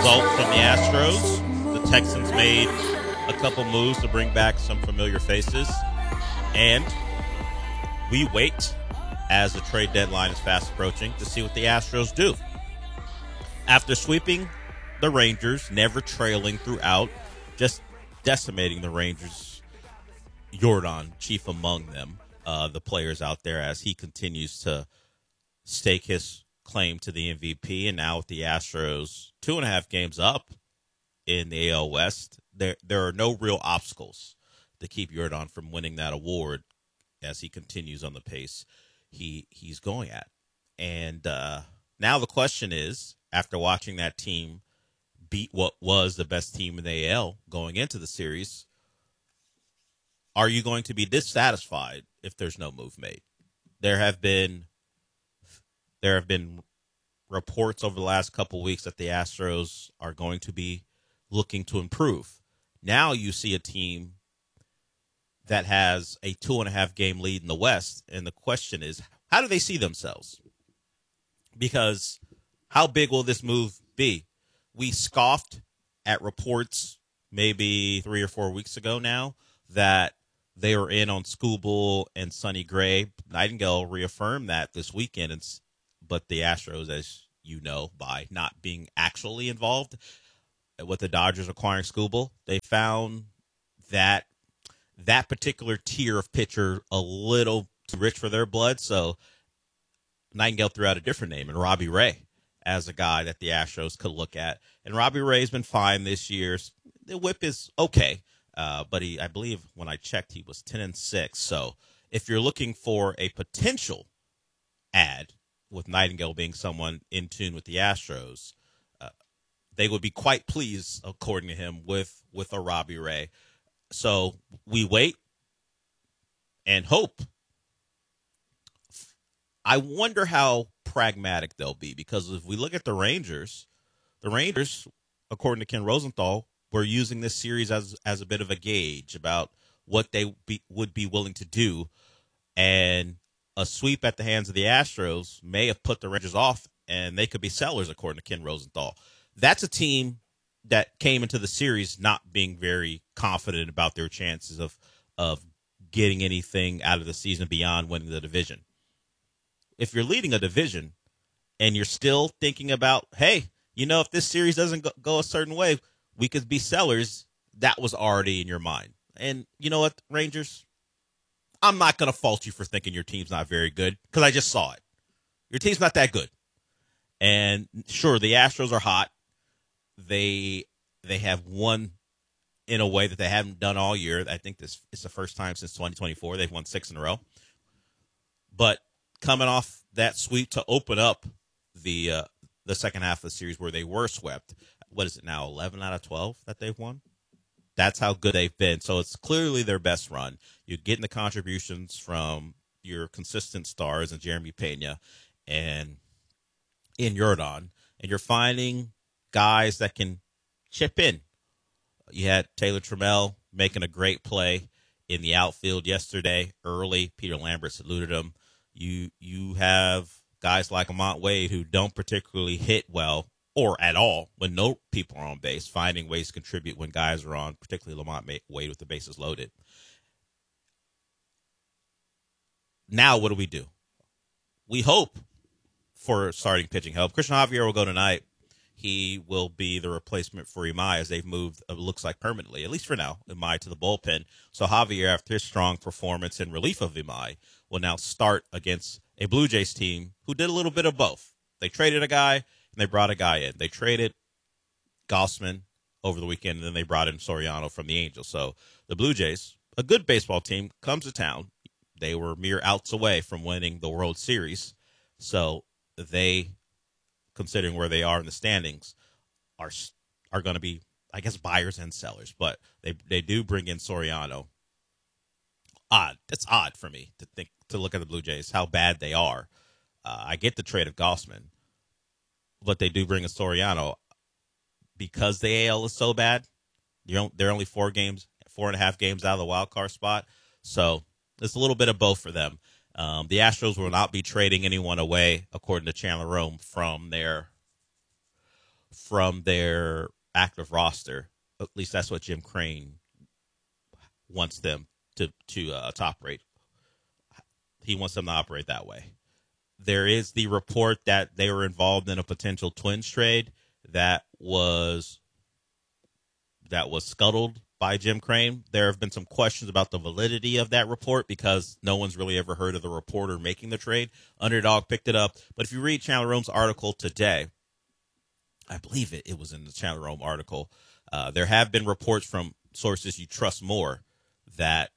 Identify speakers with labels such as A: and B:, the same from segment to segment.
A: result from the Astros. The Texans made a couple moves to bring back some familiar faces. And we wait as the trade deadline is fast approaching to see what the Astros do. After sweeping the Rangers, never trailing throughout, just decimating the Rangers, Jordan, chief among them, the players out there as he continues to stake his claim to the MVP. And now with the Astros 2.5 games up in the AL West, there are no real obstacles to keep Jordan from winning that award as he continues on the pace he's going at. And now the question is, after watching that team beat what was the best team in the AL going into the series, are you going to be dissatisfied if there's no move made? There have been reports over the last couple weeks that the Astros are going to be looking to improve. Now you see a team that has a 2.5 game lead in the West, and the question is, how do they see themselves? Because how big will this move be? We scoffed at reports maybe 3 or 4 weeks ago now that they were in on Skubal and Sonny Gray. Nightingale reaffirmed that this weekend, but the Astros, as you know, by not being actually involved with the Dodgers acquiring Skubal, they found that particular tier of pitcher a little too rich for their blood. So Nightingale threw out a different name, and Robbie Ray as a guy that the Astros could look at. And Robbie Ray's been fine this year. The whip is okay, but I believe when I checked, he was 10-6. So if you're looking for a potential ad, with Nightingale being someone in tune with the Astros, they would be quite pleased, according to him, with a Robbie Ray. So we wait and hope. I wonder how pragmatic they'll be, because if we look at the Rangers, according to Ken Rosenthal, were using this series as a bit of a gauge about what they would be willing to do, and a sweep at the hands of the Astros may have put the Rangers off, and they could be sellers, according to Ken Rosenthal. That's a team that came into the series not being very confident about their chances of getting anything out of the season beyond winning the division. If you're leading a division and you're still thinking about, hey, if this series doesn't go a certain way, we could be sellers, that was already in your mind. And you know what, Rangers? I'm not going to fault you for thinking your team's not very good, because I just saw it. Your team's not that good. And sure, the Astros are hot. They have won in a way that they haven't done all year. I think this is the first time since 2024 they've won 6 in a row. But coming off that sweep to open up the second half of the series where they were swept, what is it now, 11 out of 12 that they've won? That's how good they've been. So it's clearly their best run. You're getting the contributions from your consistent stars and Jeremy Pena and in Jordan, and you're finding guys that can chip in. You had Taylor Trammell making a great play in the outfield yesterday early. Peter Lambert saluted him. You have guys like Lamont Wade who don't particularly hit well or at all when no people are on base, finding ways to contribute when guys are on, particularly Lamont Wade with the bases loaded. Now what do? We hope for starting pitching help. Christian Javier will go tonight. He will be the replacement for Imai as they've moved, it looks like permanently, at least for now, Imai to the bullpen. So Javier, after his strong performance in relief of Imai, will now start against a Blue Jays team who did a little bit of both. They traded a guy, and they brought a guy in. They traded Gausman over the weekend, and then they brought in Soriano from the Angels. So the Blue Jays, a good baseball team, comes to town. They were mere outs away from winning the World Series. So they, considering where they are in the standings, are going to be, I guess, buyers and sellers. But they do bring in Soriano. Odd. That's odd for me to look at the Blue Jays, how bad they are. I get the trade of Gausman, but they do bring in Soriano because the AL is so bad. They're only 4.5 games out of the wild card spot. So it's a little bit of both for them. The Astros will not be trading anyone away, according to Chandler Rome, from their from their active roster. At least that's what Jim Crane wants them to operate. He wants them to operate that way. There is the report that they were involved in a potential Twins trade that was scuttled by Jim Crane. There have been some questions about the validity of that report because no one's really ever heard of the reporter making the trade. Underdog picked it up. But if you read Chandler Rome's article today, I believe it was in the Chandler Rome article, there have been reports from sources you trust more that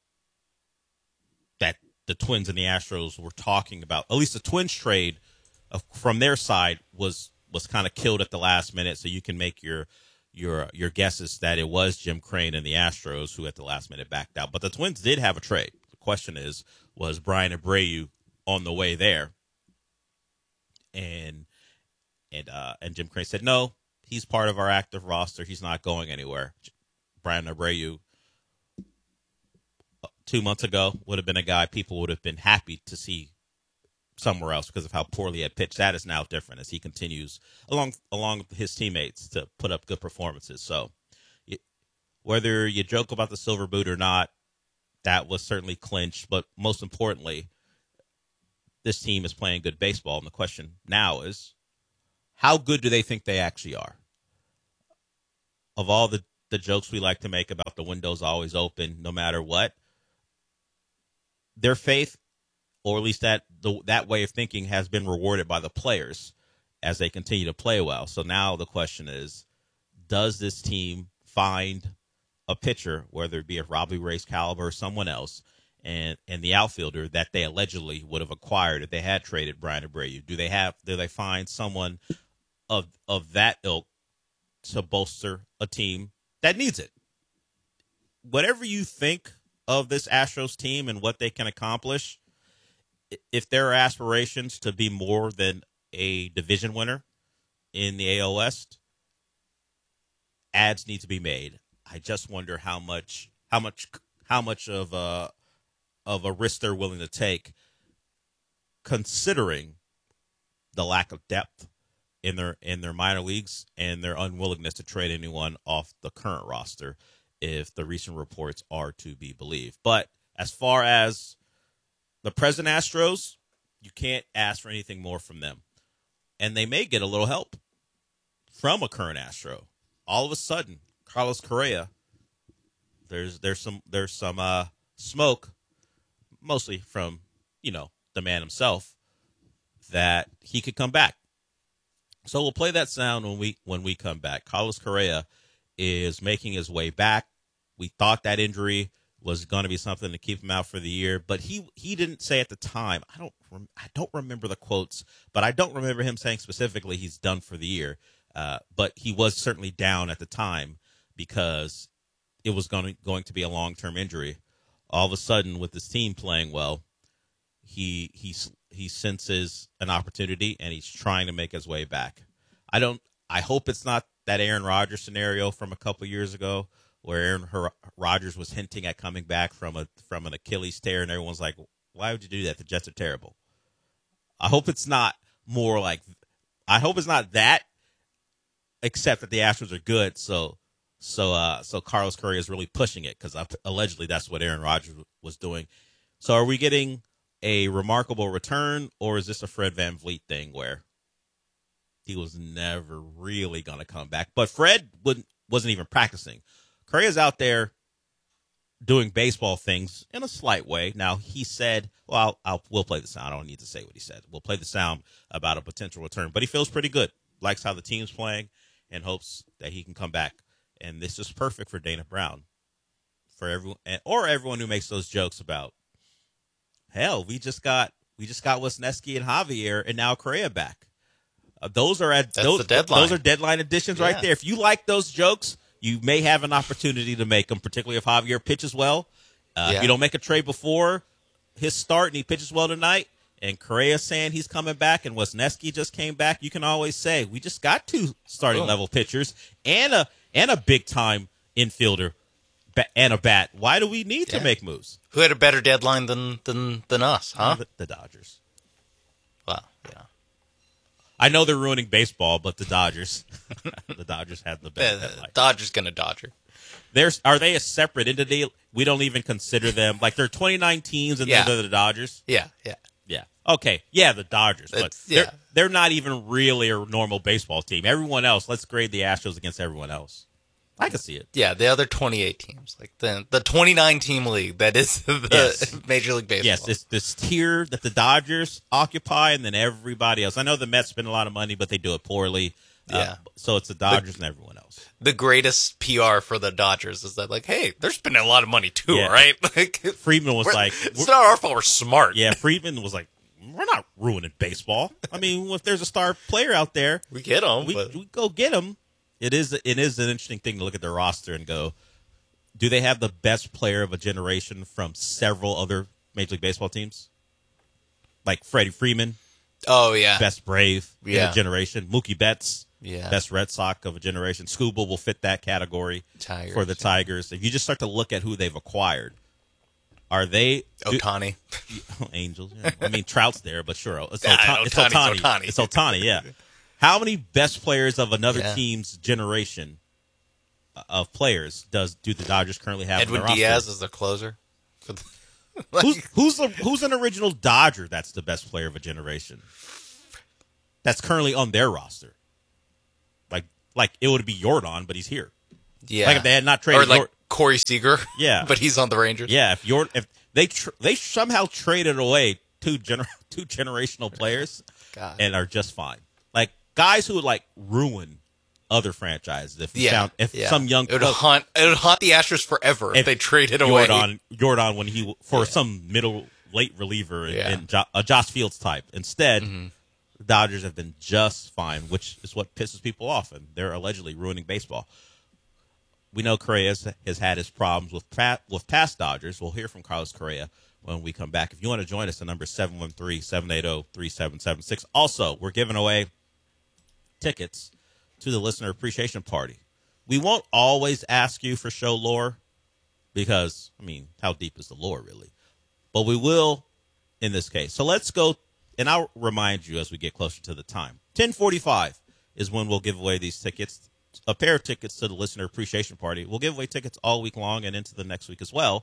A: the Twins and the Astros were talking about. At least the Twins trade from their side was kind of killed at the last minute, so you can make your guesses that it was Jim Crane and the Astros who at the last minute backed out. But the Twins did have a trade. The question is, was Brian Abreu on the way there? And Jim Crane said, no, he's part of our active roster. He's not going anywhere. Brian Abreu 2 months ago would have been a guy people would have been happy to see somewhere else because of how poorly he had pitched. That is now different as he continues along with his teammates to put up good performances. So whether you joke about the silver boot or not, that was certainly clinched. But most importantly, this team is playing good baseball. And the question now is, how good do they think they actually are? Of all the jokes we like to make about the window's always open no matter what, their faith, or at least that way of thinking, has been rewarded by the players as they continue to play well. So now the question is, does this team find a pitcher, whether it be a Robbie Ray's caliber or someone else, and the outfielder that they allegedly would have acquired if they had traded Brian Abreu? Do they find someone of that ilk to bolster a team that needs it? Whatever you think of this Astros team and what they can accomplish, if there are aspirations to be more than a division winner in the AL West, ads need to be made. I just wonder how much of a risk they're willing to take, considering the lack of depth in their minor leagues and their unwillingness to trade anyone off the current roster, if the recent reports are to be believed. But as far as the present Astros, you can't ask for anything more from them. And they may get a little help from a current Astro. All of a sudden, Carlos Correa, there's some smoke, mostly from, the man himself, that he could come back. So we'll play that sound when we come back. Carlos Correa is making his way back. We thought that injury was going to be something to keep him out for the year, but he didn't say at the time. I don't remember the quotes, but I don't remember him saying specifically he's done for the year. But he was certainly down at the time because it was going to be a long-term injury. All of a sudden, with his team playing well, he senses an opportunity and he's trying to make his way back. I hope it's not that Aaron Rodgers scenario from a couple years ago, where Aaron Rodgers was hinting at coming back from an Achilles tear, and everyone's like, "Why would you do that? The Jets are terrible." I hope it's not more like. I hope it's not that, except that the Astros are good. So Carlos Correa is really pushing it because allegedly that's what Aaron Rodgers was doing. So are we getting a remarkable return, or is this a Fred VanVleet thing where he was never really going to come back? But Fred wasn't even practicing. Correa's out there doing baseball things in a slight way. Now, he said, well, we'll play the sound. I don't need to say what he said. We'll play the sound about a potential return. But he feels pretty good, likes how the team's playing, and hopes that he can come back. And this is perfect for Dana Brown, for everyone, or everyone who makes those jokes about, hell, we just got Wesneski and Javier, and now Correa back. Those are the deadline. Those are deadline additions right there. If you like those jokes, you may have an opportunity to make them, particularly if Javier pitches well. If you don't make a trade before his start and he pitches well tonight, and Correa saying he's coming back, and Wesneski just came back, you can always say, we just got two starting level pitchers and a big time infielder and a bat. Why do we need to make moves?
B: Who had a better deadline than us, huh?
A: The Dodgers.
B: Well, yeah.
A: I know they're ruining baseball, but the Dodgers had the best headlight.
B: Dodgers gonna Dodger.
A: Are they a separate entity? We don't even consider them like they're 29 teams and
B: Yeah.
A: they're the Dodgers.
B: Yeah.
A: Yeah. Okay. Yeah, the Dodgers, but they're not even really a normal baseball team. Everyone else, let's grade the Astros against everyone else. I can see it.
B: Yeah, the other 28 teams, like the 29 team league that is the Major League Baseball.
A: Yes, it's this tier that the Dodgers occupy, and then everybody else. I know the Mets spend a lot of money, but they do it poorly.
B: Yeah.
A: So it's the Dodgers and everyone else.
B: The greatest PR for the Dodgers is that, like, hey, they're spending a lot of money too,
A: Yeah.
B: right? Like,
A: Friedman was like,
B: it's not our fault. We're smart.
A: yeah, Friedman was like, we're not ruining baseball. I mean, if there's a star player out there,
B: we get them.
A: we go get him. It is an interesting thing to look at their roster and go, do they have the best player of a generation from several other Major League Baseball teams? Like Freddie Freeman,
B: Oh yeah,
A: best Brave in
B: Yeah.
A: a generation. Mookie Betts,
B: Yeah.
A: best Red Sox of a generation. Scooble will fit that category
B: Tigers,
A: for the Tigers. If you just start to look at who they've acquired, are they
B: Ohtani.
A: Angels? Yeah. I mean, Trout's there, but sure, it's
B: Yeah,
A: Ohtani.
B: Ohtani.
A: It's Ohtani. Yeah. How many best players of another
B: Yeah.
A: team's generation of players do the Dodgers currently have?
B: Edwin
A: in their
B: Diaz
A: roster?
B: is their closer.
A: Who's an original Dodger that's the best player of a generation that's currently on their roster? Like it would be Yordan, but he's here.
B: Yeah,
A: Like if they had not traded,
B: or like Corey Seager.
A: Yeah.
B: but he's on the Rangers.
A: yeah, if they somehow traded away two generational players
B: God.
A: and are just fine. Like guys who would like ruin other franchises if some young
B: it would haunt the Astros forever if they traded away
A: Yordan when he for some late reliever and Josh Fields type. Instead, the Dodgers have been just fine, which is what pisses people off, and they're allegedly ruining baseball. We know Correa has had his problems with past Dodgers. We'll hear from Carlos Correa when we come back. If you want to join us, the number is 713-780-3776. Also, we're giving away tickets to the Listener Appreciation Party. We won't always ask you for show lore because, I mean, how deep is the lore really? But we will in this case. So let's go, and I'll remind you as we get closer to the time. 10:45 is when we'll give away these tickets, a pair of tickets to the Listener Appreciation Party. We'll give away tickets all week long and into the next week as well.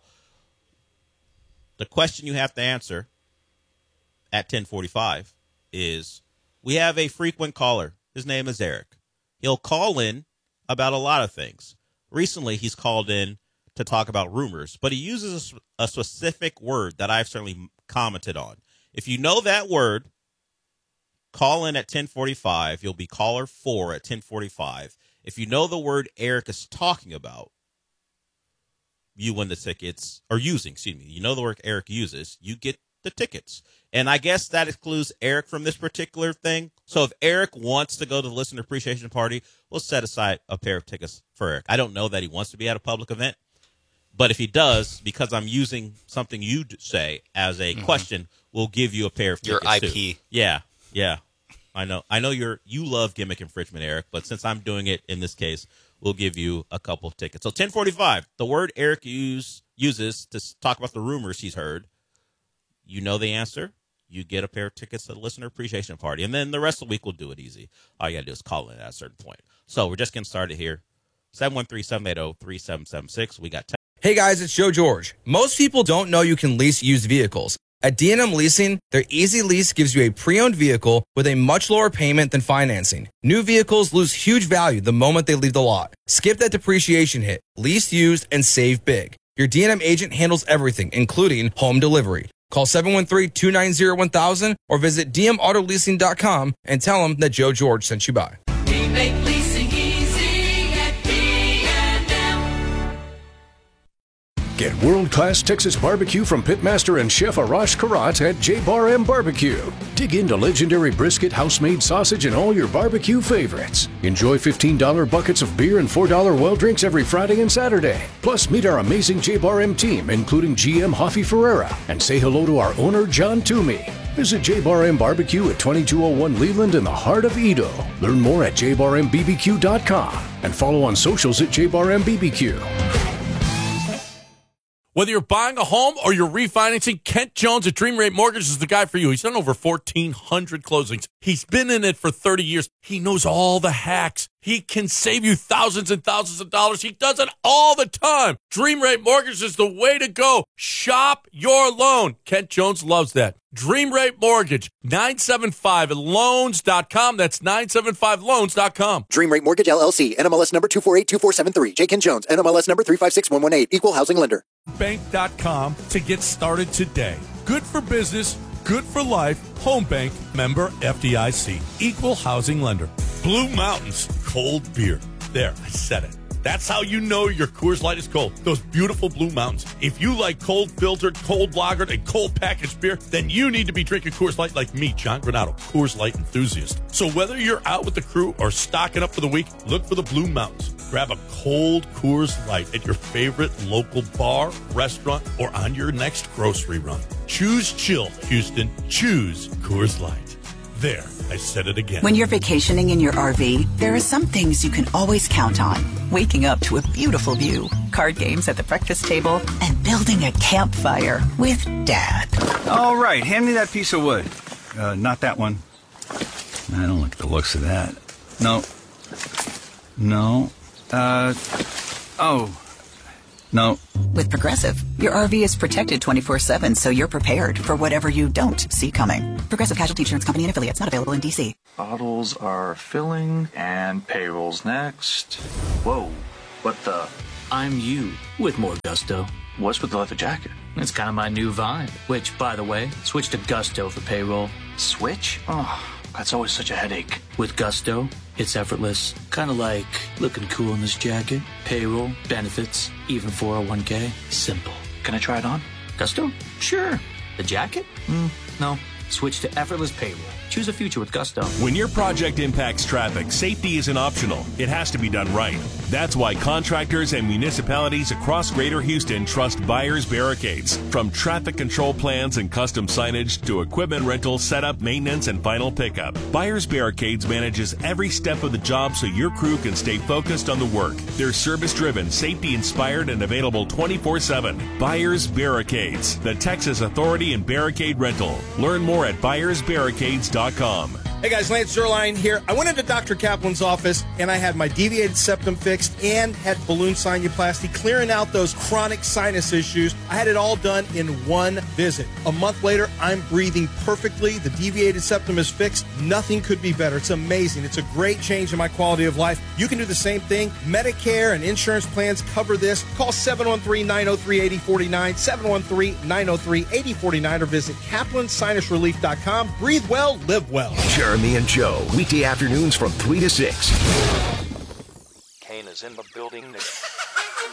A: The question you have to answer at 10:45 is, we have a frequent caller. His name is Eric. He'll call in about a lot of things. Recently, he's called in to talk about rumors, but he uses a specific word that I've certainly commented on. If you know that word, call in at 10:45. You'll be caller 4 at 10:45. If you know the word Eric is talking about, you win the tickets, or you know the word Eric uses, you get the tickets. And I guess that excludes Eric from this particular thing. So if Eric wants to go to the Listener Appreciation Party, we'll set aside a pair of tickets for Eric. I don't know that he wants to be at a public event, but if he does, because I'm using something you say as a question, we'll give you a pair of tickets.
B: Your IP.
A: Too. Yeah. I know you love gimmick infringement, Eric, but since I'm doing it in this case, we'll give you a couple of tickets. So 10:45, the word Eric uses to talk about the rumors he's heard. You know the answer. You get a pair of tickets to the Listener Appreciation Party. And then the rest of the week, we'll do it easy. All you got to do is call in at a certain point. So we're just getting started here. 713-780-3776. We got
C: Hey guys, it's Joe George. Most people don't know you can lease used vehicles. At D&M Leasing, their Easy Lease gives you a pre-owned vehicle with a much lower payment than financing. New vehicles lose huge value the moment they leave the lot. Skip that depreciation hit. Lease used and save big. Your D&M agent handles everything, including home delivery. Call 713-290-1000 or visit dmautoleasing.com and tell them that Joe George sent you by.
D: We make leasing easy at D&M.
E: Get world-class Texas barbecue from pitmaster and chef Arash Karat at J-Bar M Barbecue. Dig into legendary brisket, house-made sausage, and all your barbecue favorites. Enjoy $15 buckets of beer and $4 well drinks every Friday and Saturday. Plus, meet our amazing J-Bar M team, including GM Hoffy Ferreira, and say hello to our owner, John Toomey. Visit J-Bar M Barbecue at 2201 Leland in the heart of Edo. Learn more at jbarmbbq.com and follow on socials at J-Bar M BBQ.
F: Whether you're buying a home or you're refinancing, Kent Jones at Dream Rate Mortgage is the guy for you. He's done over 1,400 closings. He's been in it for 30 years. He knows all the hacks. He can save you thousands and thousands of dollars. He does it all the time. Dream Rate Mortgage is the way to go. Shop your loan. Kent Jones loves that. Dream Rate Mortgage, 975loans.com. That's 975loans.com.
G: Dream Rate Mortgage, LLC, NMLS number 2482473. J. Ken Jones, NMLS number 356118. Equal housing lender.
F: Bank.com to get started today. Good for business, good for life. Home Bank, member FDIC. Equal housing lender. Blue Mountains, cold beer. There, I said it. That's how you know your Coors Light is cold. Those beautiful Blue Mountains. If you like cold filtered, cold lagered, and cold packaged beer, then you need to be drinking Coors Light like me, John Granado, Coors Light enthusiast. So whether you're out with the crew or stocking up for the week, look for the Blue Mountains. Grab a cold Coors Light at your favorite local bar, restaurant, or on your next grocery run. Choose chill, Houston. Choose Coors Light. There, I said it again.
H: When you're vacationing in your RV, there are some things you can always count on. Waking up to a beautiful view, card games at the breakfast table, and building a campfire with Dad.
I: All right, hand me that piece of wood. Not that one. I don't like the looks of that. No. No.
H: With Progressive, your RV is protected 24/7, so you're prepared for whatever you don't see coming. Progressive Casualty Insurance Company and Affiliates, not available in D.C.
J: Bottles are filling, and payroll's next. Whoa, what the?
K: I'm you, with more gusto.
J: What's with the leather jacket?
K: It's kind of my new vibe, which, by the way, switch to Gusto for payroll.
J: Switch? Oh, that's always such a headache.
K: With Gusto, it's effortless. Kind of like looking cool in this jacket. Payroll, benefits, even 401k. Simple.
J: Can I try it on?
K: Gusto? Sure. The jacket? No. Switch to effortless payroll. Choose a future with Gusto.
L: When your project impacts traffic, safety isn't optional. It has to be done right. That's why contractors and municipalities across Greater Houston trust Byers Barricades. From traffic control plans and custom signage to equipment rental, setup, maintenance, and final pickup, Byers Barricades manages every step of the job so your crew can stay focused on the work. They're service-driven, safety-inspired, and available 24/7. Byers Barricades, the Texas authority in barricade rental. Learn more at ByersBarricades.com.
M: Hey guys, Lance Zerline here. I went into Dr. Kaplan's office and I had my deviated septum fixed and had balloon sinuplasty, clearing out those chronic sinus issues. I had it all done in one visit. A month later, I'm breathing perfectly. The deviated septum is fixed. Nothing could be better. It's amazing. It's a great change in my quality of life. You can do the same thing. Medicare and insurance plans cover this. Call 713-903-8049, 713-903-8049, or visit kaplansinusrelief.com. Breathe well, live well.
N: Jeremy and Joe, weekday afternoons from 3 to 6.
J: Kane is in the building.